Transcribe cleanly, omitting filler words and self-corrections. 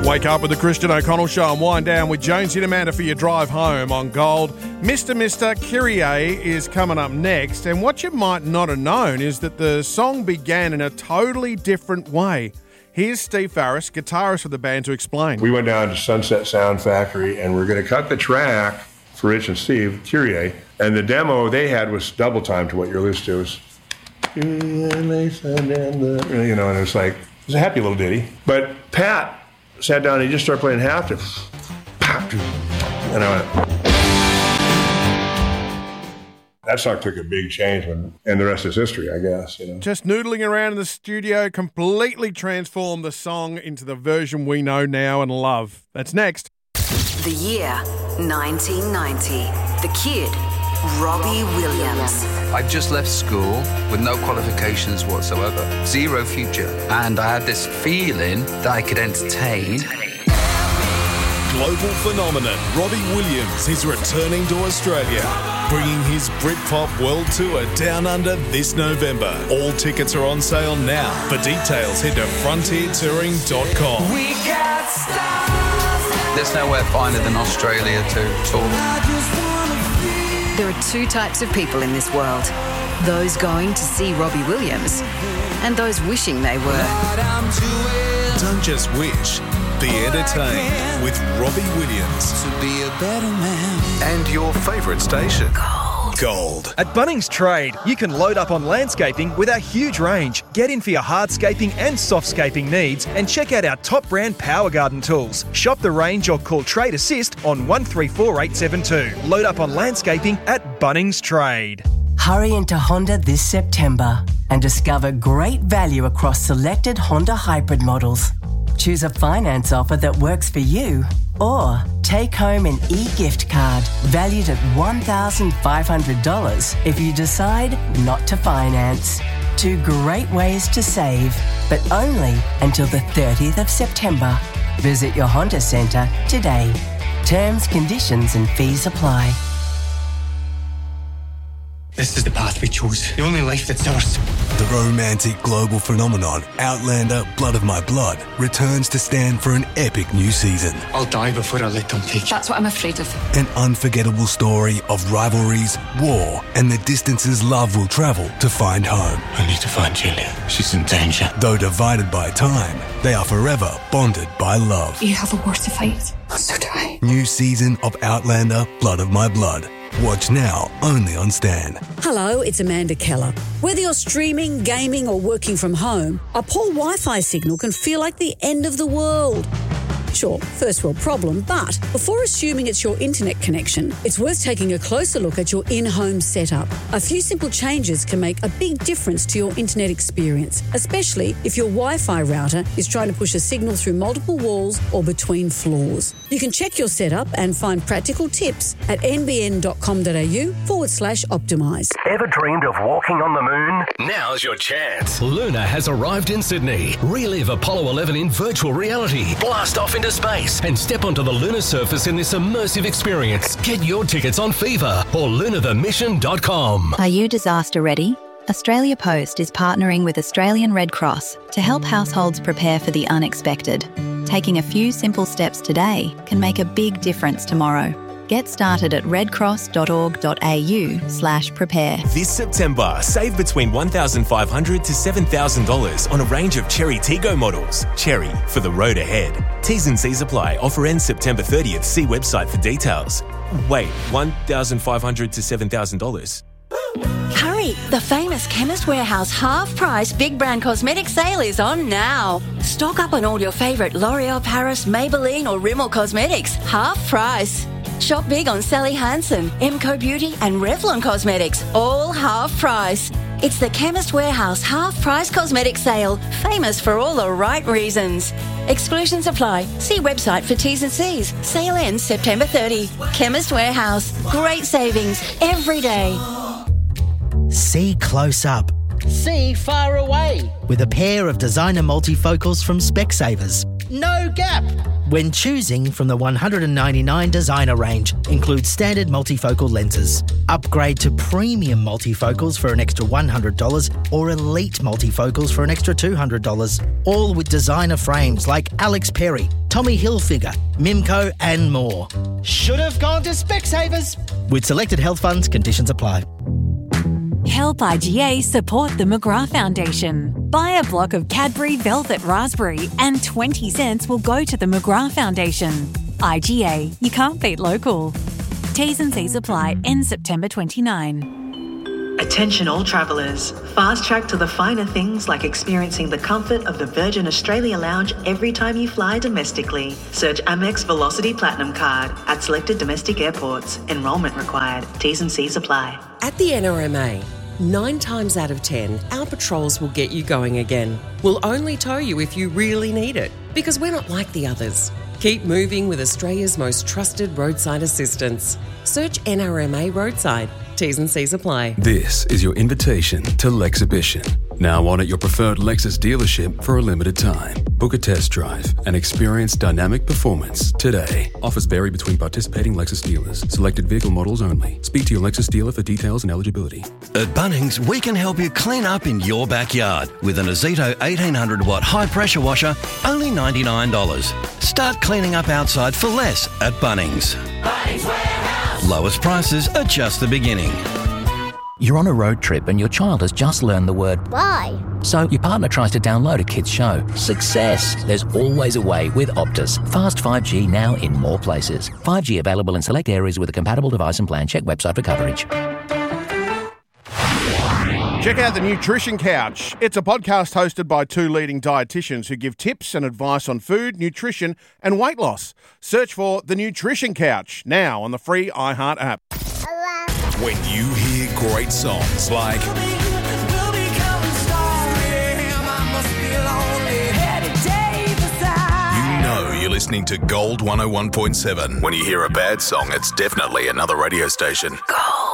Wake up with the Christian O'Connell Show and wind down with Jonesy and Amanda for your drive home on Gold. Mr. Kyrie is coming up next, and what you might not have known is that the song began in a totally different way. Here's Steve Farris, guitarist of the band, to explain. We went down to Sunset Sound Factory, and we're going to cut the track for Rich and Steve, Kyrie, and the demo they had was double time to what you're listening to. It was, and it was like, it was a happy little ditty. But Pat sat down and he just started playing half to, and I went, that song took a big change, and the rest is history, I guess. Just noodling around in the studio completely transformed the song into the version we know now and love. That's next. The year 1990. The kid, Robbie Williams. I just left school with no qualifications whatsoever, zero future, and I had this feeling that I could entertain. Global phenomenon Robbie Williams is returning to Australia, bringing his Britpop World Tour down under this November. All tickets are on sale now. For details, head to frontiertouring.com. We got stars. There's nowhere finer than Australia to tour. There are two types of people in this world. Those going to see Robbie Williams and those wishing they were. Don't just wish. Be entertained with Robbie Williams. To be a better man. And your favourite station. Gold. At Bunnings Trade, you can load up on landscaping with our huge range. Get in for your hardscaping and softscaping needs and check out our top brand Power Garden tools. Shop the range or call Trade Assist on 134872. Load up on landscaping at Bunnings Trade. Hurry into Honda this September and discover great value across selected Honda hybrid models. Choose a finance offer that works for you, or take home an e-gift card valued at $1,500 if you decide not to finance. Two great ways to save, but only until the 30th of September. Visit your Honda Centre today. Terms, conditions and fees apply. This is the path we chose, the only life that's ours. The romantic global phenomenon, Outlander Blood of My Blood, returns to stand for an epic new season. I'll die before I let them take you. That's what I'm afraid of. An unforgettable story of rivalries, war, and the distances love will travel to find home. I need to find Julia. She's in danger. Though divided by time, they are forever bonded by love. You have a war to fight. So do I. New season of Outlander Blood of My Blood. Watch now, only on Stan. Hello, it's Amanda Keller. Whether you're streaming, gaming or working from home, a poor Wi-Fi signal can feel like the end of the world. Sure, first world problem, but before assuming it's your internet connection, it's worth taking a closer look at your in-home setup. A few simple changes can make a big difference to your internet experience, especially if your Wi-Fi router is trying to push a signal through multiple walls or between floors. You can check your setup and find practical tips at nbn.com.au/optimise. Ever dreamed of walking on the moon? Now's your chance. Luna has arrived in Sydney. Relive Apollo 11 in virtual reality. Blast off into space and step onto the lunar surface in this immersive experience. Get your tickets on Fever or lunarthemission.com. Are you disaster ready? Australia Post is partnering with Australian Red Cross to help households prepare for the unexpected. Taking a few simple steps today can make a big difference tomorrow. Get started at redcross.org.au/prepare. This September, save between $1,500 to $7,000 on a range of Cherry Tiggo models. Cherry, for the road ahead. T's and C's apply. Offer ends September 30th. See website for details. Wait, $1,500 to $7,000? Hurry! The famous Chemist Warehouse half-price big brand cosmetic sale is on now. Stock up on all your favourite L'Oreal Paris, Maybelline or Rimmel cosmetics. Half price. Shop big on Sally Hansen, Emco Beauty and Revlon Cosmetics, all half price. It's the Chemist Warehouse half-price cosmetic sale, famous for all the right reasons. Exclusions apply. See website for T's and C's. Sale ends September 30. Chemist Warehouse. Great savings every day. See close up. See far away. With a pair of designer multifocals from Specsavers. no gap. When choosing from the $199 designer range, includes standard multifocal lenses. Upgrade to premium multifocals for an extra $100 or elite multifocals for an extra $200. All with designer frames like Alex Perry, Tommy Hilfiger, Mimco and more. Should have gone to Specsavers. With selected health funds, conditions apply. Help IGA support the McGrath Foundation. Buy a block of Cadbury Velvet Raspberry and 20 cents will go to the McGrath Foundation. IGA, you can't beat local. T's and C's apply, end September 29. Attention all travellers. Fast track to the finer things like experiencing the comfort of the Virgin Australia Lounge every time you fly domestically. Search Amex Velocity Platinum Card at selected domestic airports. Enrolment required. T's and C's apply. At the NRMA, 9 times out of 10, our patrols will get you going again. We'll only tow you if you really need it, because we're not like the others. Keep moving with Australia's most trusted roadside assistance. Search NRMA Roadside. T's and C's apply. This is your invitation to Lexhibition. Now on at your preferred Lexus dealership for a limited time. Book a test drive and experience dynamic performance today. Offers vary between participating Lexus dealers. Selected vehicle models only. Speak to your Lexus dealer for details and eligibility. At Bunnings, we can help you clean up in your backyard with an Azito 1800-watt high-pressure washer, only $99. Start cleaning up outside for less at Bunnings. Bunnings Warehouse. Lowest prices are just the beginning. You're on a road trip and your child has just learned the word bye. So your partner tries to download a kid's show. Success! There's always a way with Optus. Fast 5G now in more places. 5G available in select areas with a compatible device and plan. Check website for coverage. Check out the Nutrition Couch. It's a podcast hosted by 2 leading dietitians who give tips and advice on food, nutrition and weight loss. Search for The Nutrition Couch now on the free iHeart app. When you hear great songs like You know you're listening to Gold 101.7. When you hear a bad song, it's definitely another radio station. Gold.